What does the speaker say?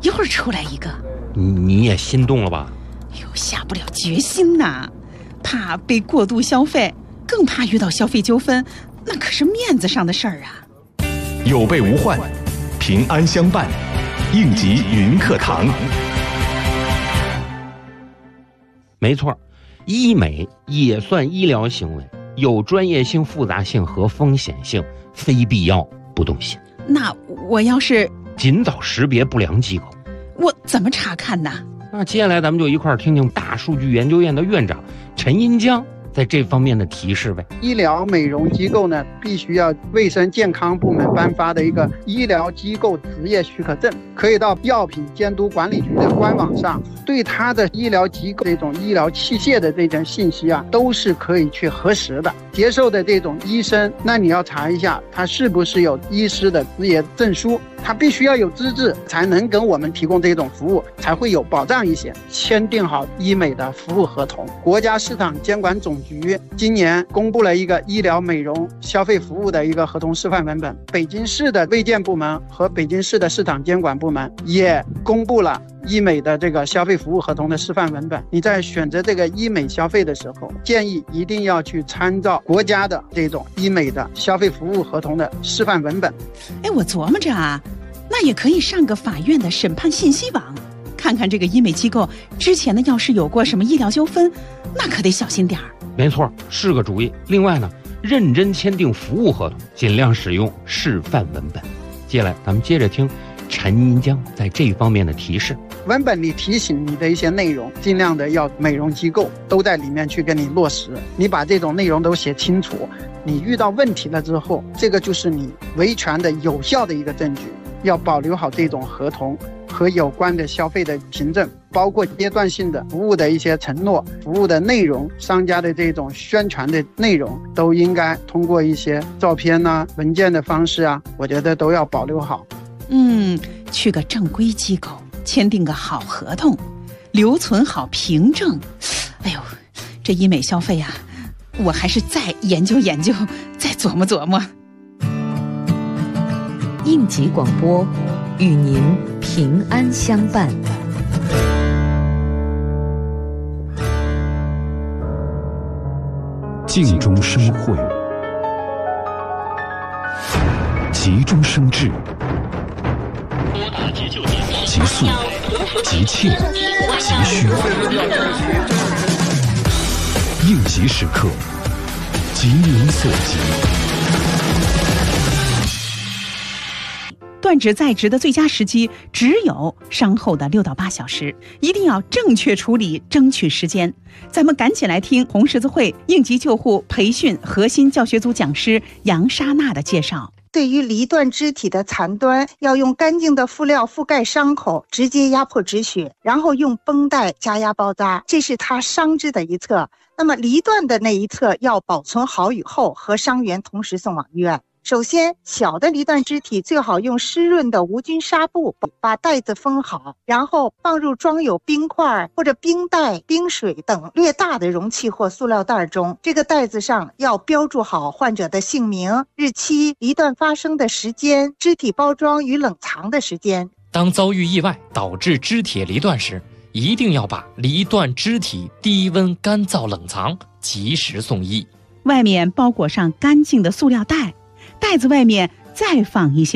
一会儿出来一个。 你也心动了吧？ 哟，下不了决心呐，怕被过度消费，更怕遇到消费纠纷，那可是面子上的事儿啊。 有备无患，平安相伴，应急云课堂。 没错，医美也算医疗行为，有专业性、复杂性和风险性，非必要不动心。 那我要是尽早识别不良机构， 我怎么查看呢？ 那接下来咱们就一块儿听听大数据研究院的院长陈银江在这方面的提示呗。 医疗美容机构呢，必须要卫生健康部门颁发的一个医疗机构执业许可证，可以到药品监督管理局的官网上，对它的医疗机构这种医疗器械的这种信息啊，都是可以去核实的。接受的这种医生，那你要查一下他是不是有医师的执业证书，他必须要有资质，才能跟我们提供这种服务，才会有保障一些。签订好医美的服务合同。国家市场监管总局今年公布了一个医疗美容消费服务的一个合同示范文本，北京市的卫健部门和北京市的市场监管部门也公布了医美的这个消费服务合同的示范文本。你在选择这个医美消费的时候，建议一定要去参照国家的这种医美的消费服务合同的示范文本。 我琢磨着啊，那也可以上个法院的审判信息网，看看这个医美机构之前呢，要是有过什么医疗纠纷，那可得小心点儿。 没错，是个主意。另外呢，认真签订服务合同，尽量使用示范文本。接下来咱们接着听陈银江在这方面的提示。 文本里提醒你的一些内容，尽量的要美容机构都在里面去跟你落实，你把这种内容都写清楚，你遇到问题了之后，这个就是你维权的有效的一个证据。要保留好这种合同和有关的消费的凭证，包括阶段性的服务的一些承诺、服务的内容、商家的这种宣传的内容，都应该通过一些照片啊、文件的方式啊，我觉得都要保留好。 去个正规机构签订个好合同，留存好凭证。这医美消费啊，我还是再研究研究，再琢磨琢磨。 应急广播，与您平安相伴。 静中生慧，急中生智，急速、急切、急需，应急时刻，急民所急。 断指在职的最佳时机只有伤后的6到8小时，一定要正确处理，争取时间。咱们赶紧来听红十字会应急救护培训核心教学组讲师杨莎娜的介绍。 对于离断肢体的残端，要用干净的敷料覆盖伤口，直接压迫止血，然后用绷带加压包扎，这是它伤肢的一侧。那么离断的那一侧要保存好以后，和伤员同时送往医院。首先，小的离断肢体最好用湿润的无菌纱布把带子封好，然后放入装有冰块或者冰袋、冰水等略大的容器或塑料袋中。这个袋子上要标注好患者的姓名、日期、离断发生的时间、肢体包装与冷藏的时间。 当遭遇意外导致肢体离断时，一定要把离断肢体低温干燥冷藏，及时送医。 外面包裹上干净的塑料袋，袋子外面再放一些